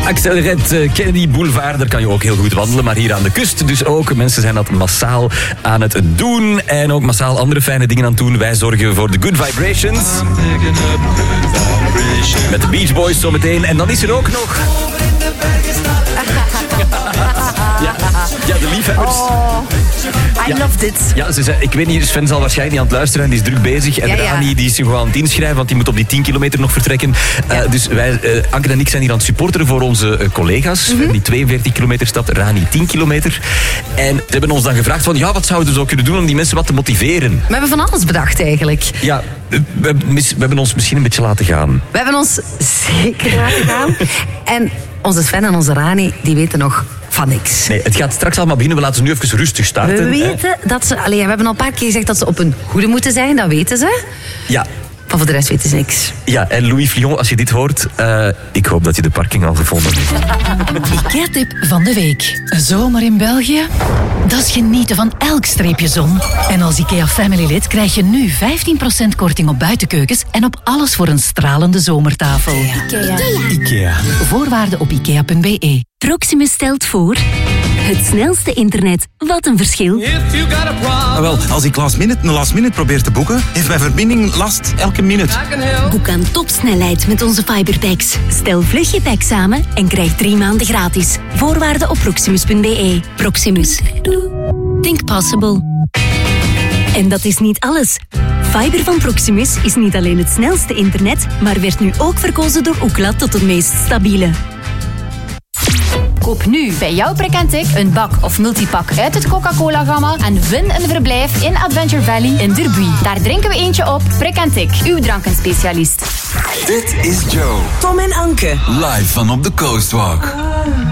Accelerate Kennedy Boulevard, daar kan je ook heel goed wandelen. Maar hier aan de kust dus ook. Mensen zijn dat massaal aan het doen. En ook massaal andere fijne dingen aan het doen. Wij zorgen voor de good vibrations. Met de Beach Boys zometeen. En dan is er ook nog... Ja, de liefhebbers. Oh, I love this. Ja, ze zei, ik weet niet, Sven zal waarschijnlijk niet aan het luisteren en die is druk bezig. En Rani die is gewoon aan het inschrijven, want die moet op die 10 kilometer nog vertrekken. Dus wij, Anke en ik zijn hier aan het supporteren voor onze collega's. Sven die 42 kilometer stapt, Rani 10 kilometer. En ze hebben ons dan gevraagd van, wat zouden we zo kunnen doen om die mensen wat te motiveren? We hebben van alles bedacht eigenlijk. Ja, we hebben ons misschien een beetje laten gaan. We hebben ons zeker laten gaan. En onze Sven en onze Rani, die weten nog van niks. Nee, het gaat straks allemaal beginnen. We laten ze nu even rustig starten. We weten dat ze... we hebben al een paar keer gezegd dat ze op hun hoede moeten zijn. Dat weten ze. Ja. Maar voor de rest weten ze niks. Ja, en Louis Flion, als je dit hoort... ik hoop dat je de parking al gevonden hebt. IKEA-tip van de week. Zomer in België? Dat is genieten van elk streepje zon. En als IKEA Family-lid krijg je nu 15% korting op buitenkeukens en op alles voor een stralende zomertafel. IKEA. Voorwaarden op ikea.be. Proximus stelt voor... Het snelste internet. Wat een verschil. Wel, als ik last minute probeer te boeken, heeft mijn verbinding last elke minuut. Boek aan topsnelheid met onze fiberpacks. Stel vlug je pack samen en krijg 3 maanden gratis. Voorwaarden op proximus.be. Proximus. Think possible. En dat is niet alles. Fiber van Proximus is niet alleen het snelste internet, maar werd nu ook verkozen door Ookla tot het meest stabiele. Koop nu bij jouw Precantic een bak of multipack uit het Coca-Cola-gamma en win een verblijf in Adventure Valley in Derby. Daar drinken we eentje op. Precantic, uw drankenspecialist. Dit is Joe. Tom en Anke. Live van op de Coastwalk.